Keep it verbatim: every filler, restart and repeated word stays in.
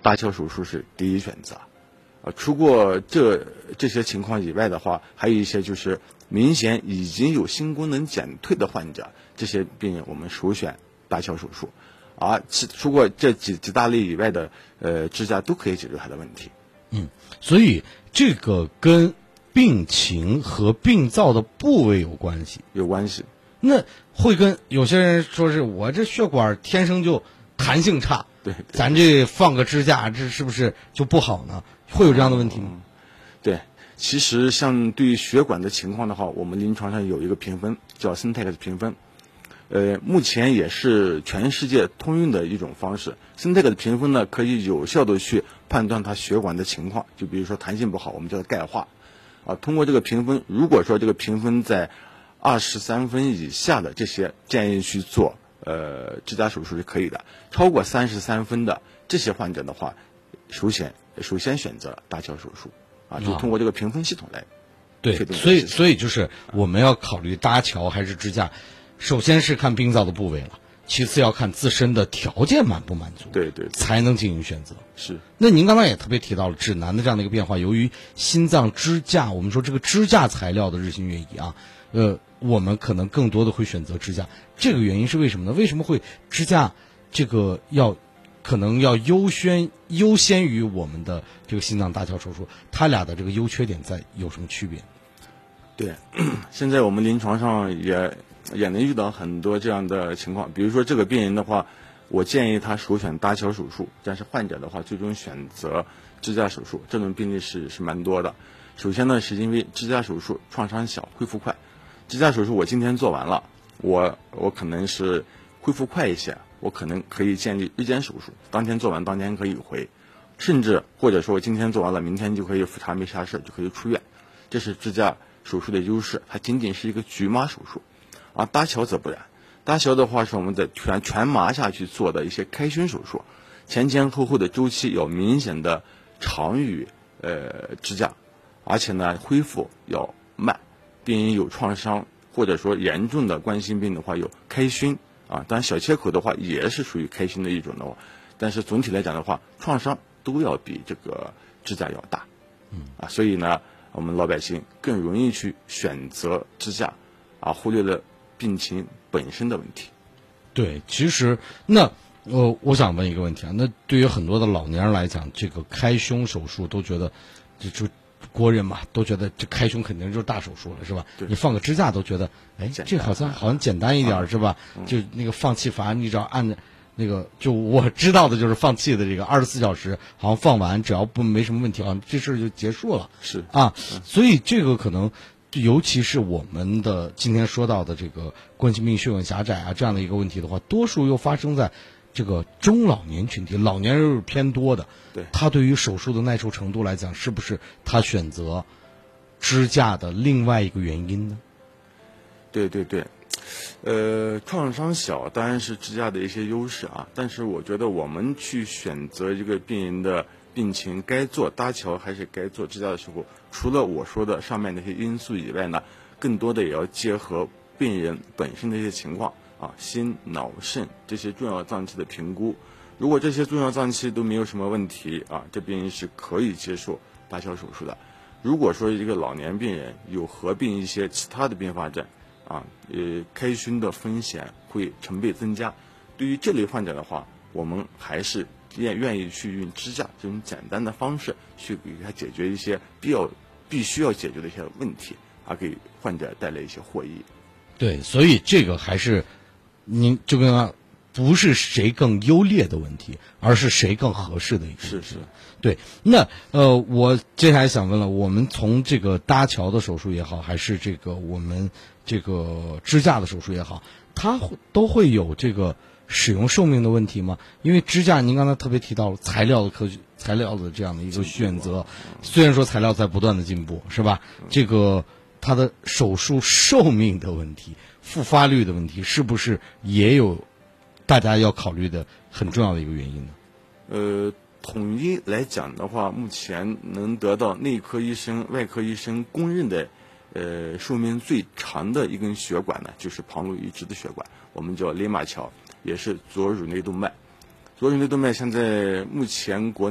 搭桥手术是第一选择。啊，除过这这些情况以外的话，还有一些就是明显已经有性功能减退的患者，这些病人我们首选搭桥手术。而其除过这几几大类以外的呃支架都可以解决他的问题。 嗯，所以这个跟病情和病灶的部位有关系， 有关系。 那会跟有些人说是我这血管天生就弹性差， 对， 咱这放个支架，这是不是就不好呢？会有这样的问题吗？ 嗯、对，其实像对于血管的情况的话，我们临床上有一个评分叫 Syntax 评分，呃，目前也是全世界通用的一种方式。Syntax 评分呢，可以有效的去判断它血管的情况，就比如说弹性不好，我们叫它钙化。啊，通过这个评分，如果说这个评分在二十三分以下的这些，建议去做呃支架手术是可以的。超过三十三分的这些患者的话，首先首先选择搭桥手术啊，就通过这个评分系统来对，所以所以就是我们要考虑搭桥还是支架，首先是看病灶的部位了，其次要看自身的条件满不满足， 对 对, 对， 才能进行选择。 是。 那您刚才也特别提到了指南的这样的一个变化，由于心脏支架，我们说这个支架材料的日新月异啊，呃，我们可能更多的会选择支架。这个原因是为什么呢？为什么会支架这个要可能要优先优先于我们的这个心脏搭桥手术？它俩的这个优缺点在有什么区别？ 对，现在我们临床上也也能遇到很多这样的情况，比如说这个病人的话，我建议他首选搭桥手术，但是患者的话最终选择支架手术，这种病例是是蛮多的。首先呢，是因为支架手术创伤小，恢复快。支架手术我今天做完了，我我可能是恢复快一些，我可能可以建立日间手术，当天做完当天可以回，甚至或者说我今天做完了，明天就可以复查没啥事就可以出院。这是支架手术的优势，它仅仅是一个局麻手术。而搭桥则不然，搭桥的话是我们在全全麻下去做的一些开胸手术，前前后后的周期有明显的长于呃支架，而且呢恢复要慢。病人有创伤或者说严重的冠心病的话，有开胸啊，当然小切口的话也是属于开胸的一种的话，但是总体来讲的话，创伤都要比这个支架要大，嗯啊，所以呢，我们老百姓更容易去选择支架，啊，忽略了病情本身的问题。 对，其实那呃，我想问一个问题啊，那对于很多的老年人来讲，这个开胸手术都觉得，就就国人嘛，都觉得这开胸肯定就是大手术了，是吧？你放个支架都觉得，哎，这好像好像简单一点、啊、是吧、嗯？就那个放气阀，你只要按着那个，就我知道的就是放气的这个二十四小时，好像放完只要不没什么问题，好像这事就结束了。 是啊、嗯，所以这个可能。尤其是我们的今天说到的这个冠心病血管狭窄啊这样的一个问题的话，多数又发生在这个中老年群体，老年人是偏多的。 对， 他对于手术的耐受程度来讲，是不是他选择支架的另外一个原因呢？ 对对对，呃，创伤小当然是支架的一些优势啊，但是我觉得我们去选择这个病人的病情该做搭桥还是该做支架的时候，除了我说的上面那些因素以外呢，更多的也要结合病人本身的一些情况啊，心、脑、肾这些重要脏器的评估。如果这些重要脏器都没有什么问题啊，这病人是可以接受搭桥手术的。如果说一个老年病人有合并一些其他的并发症啊，呃，开胸的风险会成倍增加。对于这类患者的话，我们还是愿愿意去用支架这种简单的方式去给他解决一些必要必须要解决的一些问题，而给患者带来一些获益。 对，所以这个还是您就跟不是谁更优劣的问题，而是谁更合适的一个问题。 是是， 对。那呃，我接下来想问了，我们从这个搭桥的手术也好，还是这个我们这个支架的手术也好，它都会有这个使用寿命的问题吗？因为支架您刚才特别提到了材料的科学材料的这样的一个选择，虽然说材料在不断的进步，是吧？这个它的手术寿命的问题、复发率的问题，是不是也有大家要考虑的很重要的一个原因呢？ 呃，统一来讲的话，目前能得到内科医生、外科医生公认的呃寿命最长的一根血管呢，就是旁路移植的血管，我们叫雷马桥，也是左乳内动脉。左乳内动脉现在目前国